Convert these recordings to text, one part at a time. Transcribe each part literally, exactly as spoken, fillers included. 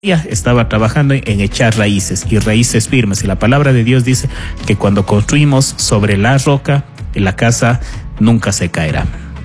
ella estaba trabajando en echar raíces y raíces firmes, y la palabra de Dios dice que cuando construimos sobre la roca, la casa nunca se caerá.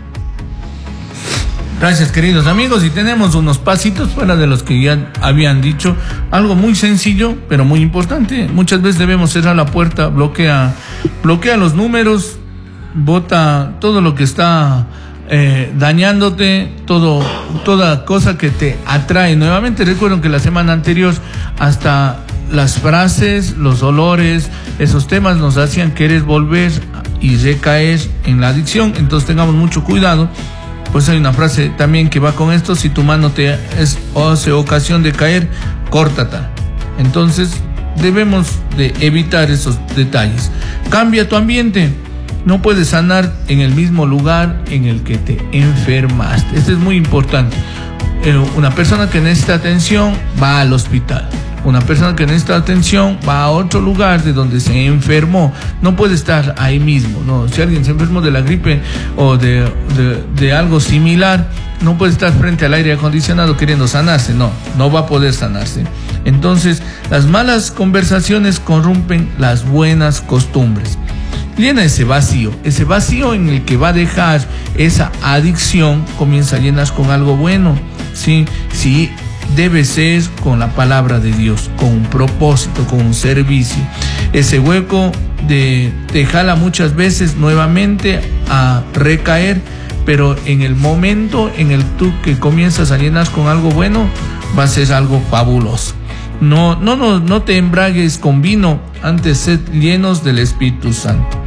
Gracias, queridos amigos, y tenemos unos pasitos fuera de los que ya habían dicho, algo muy sencillo pero muy importante. Muchas veces debemos cerrar la puerta, bloquea, bloquea los números, bota todo lo que está Eh, dañándote, todo, toda cosa que te atrae nuevamente. Recuerden que la semana anterior hasta las frases, los olores, esos temas nos hacían querer volver y recaer en la adicción. Entonces tengamos mucho cuidado. Pues hay una frase también que va con esto: si tu mano te es hace ocasión de caer, córtata. Entonces debemos de evitar esos detalles. Cambia tu ambiente. No puedes sanar en el mismo lugar en el que te enfermaste. Esto es muy importante. Eh, una persona que necesita atención va al hospital. Una persona que necesita atención va a otro lugar de donde se enfermó. No puede estar ahí mismo, ¿no? Si alguien se enfermó de la gripe o de, de, de algo similar, no puede estar frente al aire acondicionado queriendo sanarse. No, no va a poder sanarse. Entonces, las malas conversaciones corrompen las buenas costumbres. Llena ese vacío, ese vacío en el que va a dejar esa adicción, comienza a llenar con algo bueno, ¿sí? Sí, debe ser con la palabra de Dios, con un propósito, con un servicio. Ese hueco de, te jala muchas veces nuevamente a recaer, pero en el momento en el tú que comienzas a llenar con algo bueno, va a ser algo fabuloso. No, no, no, no te embragues con vino, antes sed llenos del Espíritu Santo.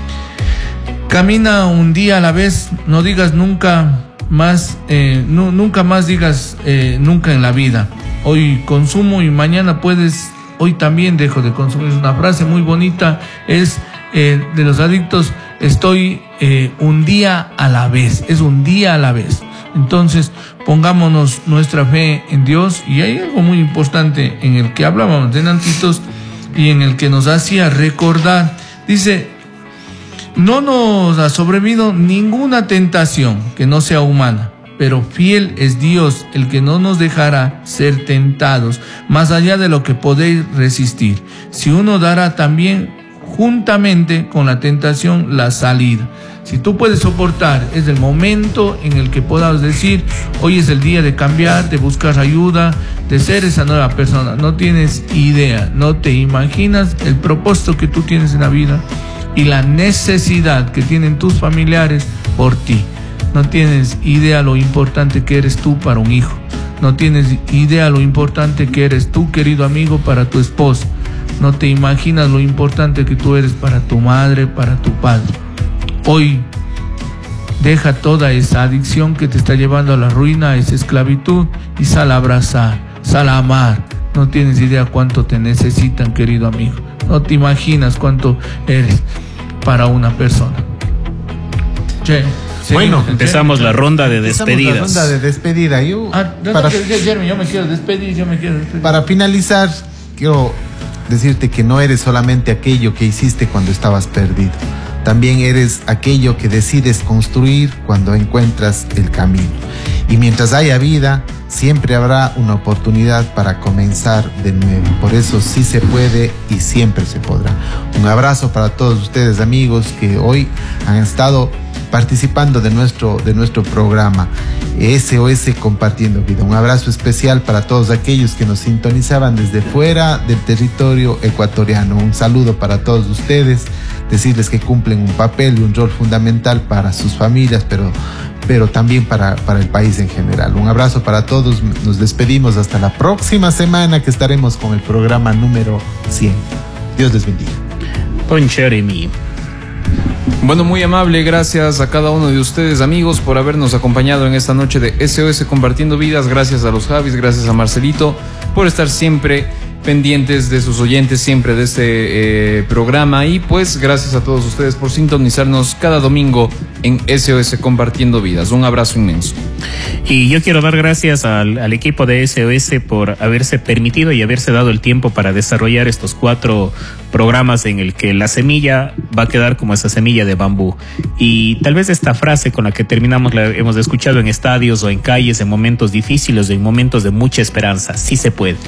Camina un día a la vez, no digas nunca más, eh, no, nunca más digas eh, nunca en la vida. Hoy consumo y mañana puedes, hoy también dejo de consumir. Es una frase muy bonita, es eh, de los adictos: estoy eh, un día a la vez, es un día a la vez. Entonces, pongámonos nuestra fe en Dios. Y hay algo muy importante en el que hablábamos de antitos y en el que nos hacía recordar. Dice: no nos ha sobrevenido ninguna tentación que no sea humana, pero fiel es Dios, el que no nos dejará ser tentados más allá de lo que podéis resistir. Si uno dará también juntamente con la tentación la salida. Si tú puedes soportar, es el momento en el que puedas decir: hoy es el día de cambiar, de buscar ayuda, de ser esa nueva persona. No tienes idea, no te imaginas el propósito que tú tienes en la vida y la necesidad que tienen tus familiares por ti. No tienes idea lo importante que eres tú para un hijo. No tienes idea lo importante que eres tú, querido amigo, para tu esposa. No te imaginas lo importante que tú eres para tu madre, para tu padre. Hoy deja toda esa adicción que te está llevando a la ruina, a esa esclavitud, y sal a abrazar, sal a amar. No tienes idea cuánto te necesitan, querido amigo. No te imaginas cuánto eres para una persona. Che, bueno, che, empezamos che, la ronda de despedidas. La ronda de despedida. Yo, ah, no, para, no, yo me quiero despedir, yo me quiero despedir. Para finalizar, quiero decirte que no eres solamente aquello que hiciste cuando estabas perdido. También eres aquello que decides construir cuando encuentras el camino. Y mientras haya vida, siempre habrá una oportunidad para comenzar de nuevo. Por eso sí se puede y siempre se podrá. Un abrazo para todos ustedes, amigos, que hoy han estado participando de nuestro, de nuestro programa S O S Compartiendo Vida. Un abrazo especial para todos aquellos que nos sintonizaban desde fuera del territorio ecuatoriano. Un saludo para todos ustedes, decirles que cumplen un papel y un rol fundamental para sus familias, pero, pero también para, para el país en general. Un abrazo para todos, nos despedimos hasta la próxima semana, que estaremos con el programa número cien. Dios les bendiga. Con Jeremy. Bueno, muy amable, gracias a cada uno de ustedes, amigos, por habernos acompañado en esta noche de S O S Compartiendo Vidas. Gracias a los Javis, gracias a Marcelito por estar siempre pendientes de sus oyentes, siempre de este eh, programa. Y pues gracias a todos ustedes por sintonizarnos cada domingo en S O S Compartiendo Vidas. Un abrazo inmenso. Y yo quiero dar gracias al, al equipo de S O S por haberse permitido y haberse dado el tiempo para desarrollar estos cuatro programas en el que la semilla va a quedar como esa semilla de bambú. Y tal vez esta frase con la que terminamos la hemos escuchado en estadios o en calles, en momentos difíciles o en momentos de mucha esperanza. Sí se puede.